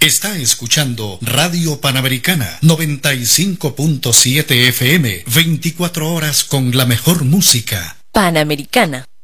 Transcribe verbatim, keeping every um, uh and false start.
Está escuchando Radio Panamericana noventa y cinco punto siete F M, veinticuatro horas con la mejor música. Panamericana.